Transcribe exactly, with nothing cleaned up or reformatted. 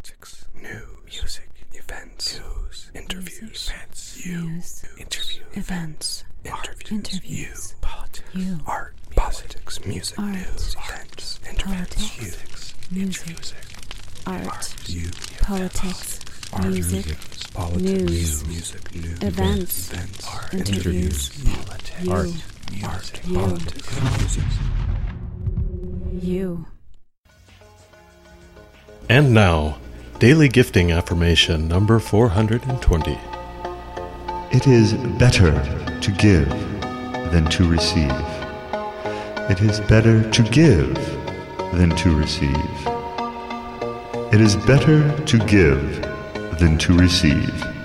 politics, news, music, events, news, interviews, events, you, news, interviews, events, interviews, interviews, you, politics, you, art, politics, music, art, news, events, interviews, politics, you, music, art, you, politics, art, music, politics, news, music, news, events, events, art, interviews, politics, you, art, art, you, politics, music. you. And now, Daily Gifting Affirmation number four hundred twenty. It is better to give than to receive. It is better to give than to receive. It is better to give than to receive.